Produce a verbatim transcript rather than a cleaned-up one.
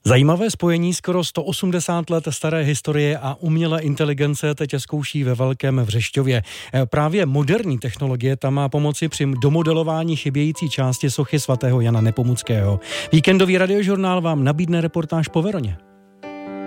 Zajímavé spojení skoro sto osmdesát let staré historie a umělé inteligence teď zkouší ve Velkém Vřešťově. Právě moderní technologie tam má pomoci při domodelování chybějící části sochy svatého Jana Nepomuckého. Víkendový radiožurnál vám nabídne reportáž po Veroně.